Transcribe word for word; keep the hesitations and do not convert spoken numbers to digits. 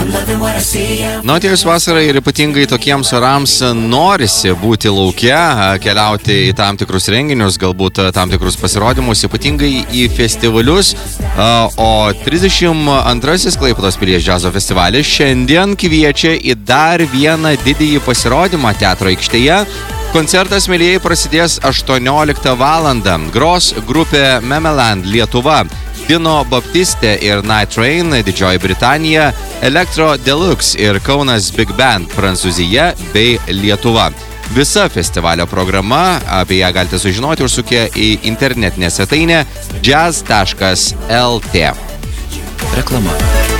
Nu, atėjus vasarai ir ypatingai tokiems orams norisi būti lauke, keliauti į tam tikrus renginius, galbūt tam tikrus pasirodymus, ypatingai į festivalius. O trisdešimt antrasis Klaipėdos pilies džiazo festivalis šiandien kviečia į dar vieną didįjį pasirodymą teatro aikštėje. Koncertas, mėlyjei, prasidės aštuonioliktą valandą. Gros grupė Memeland Lietuva, Dino Baptiste ir Night Train Didžioji Britanija, Elektro Deluxe ir Kaunas Big Band Prancūzija bei Lietuva. Visa festivalio programa, apie ją galite sužinoti užsukę į internetinę svetainę jazz taškas lt. Reklama.